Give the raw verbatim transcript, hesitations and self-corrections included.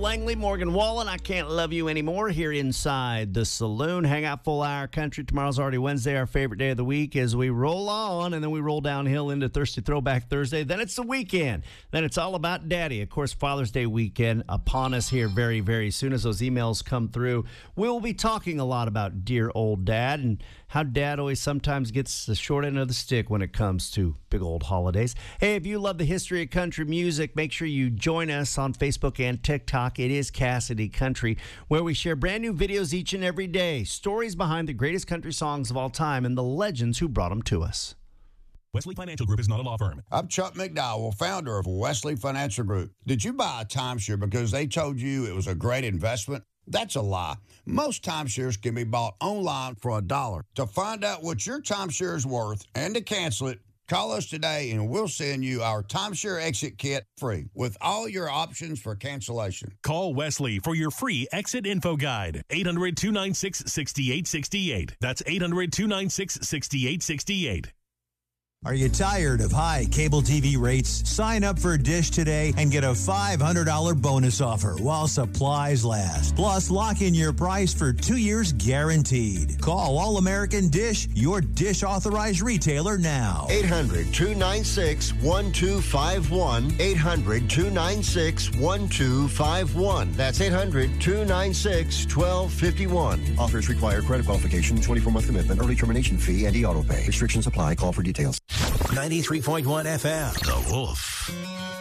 Langley, Morgan Wallen. I Can't Love You Anymore here inside the saloon. Hang out full hour country. Tomorrow's already Wednesday, our favorite day of the week, as we roll on, and then we roll downhill into Thirsty Throwback Thursday. Then it's the weekend. Then it's all about Daddy. Of course, Father's Day weekend upon us here very, very soon. As those emails come through, we'll be talking a lot about dear old Dad and how Dad always sometimes gets the short end of the stick when it comes to big old holidays. Hey, if you love the history of country music, make sure you join us on Facebook and TikTok. It is Cassidy Country, where we share brand new videos each and every day, stories behind the greatest country songs of all time and the legends who brought them to us. Wesley Financial Group is not a law firm. I'm Chuck McDowell, founder of Wesley Financial Group. Did you buy a timeshare because they told you it was a great investment? That's a lie. Most timeshares can be bought online for a dollar. To find out what your timeshare is worth and to cancel it, call us today and we'll send you our timeshare exit kit free with all your options for cancellation. Call Wesley for your free exit info guide. eight hundred, two nine six, six eight six eight. That's eight hundred, two nine six, six eight six eight. Are you tired of high cable T V rates? Sign up for Dish today and get a five hundred dollars bonus offer while supplies last. Plus, lock in your price for two years guaranteed. Call All American Dish, your Dish authorized retailer now. eight hundred, two nine six, one two five one. eight hundred, two nine six, one two five one. That's eight hundred, two nine six, one two five one. Offers require credit qualification, twenty-four month commitment, early termination fee, and e-auto pay. Restrictions apply. Call for details. ninety-three point one F M. The Wolf.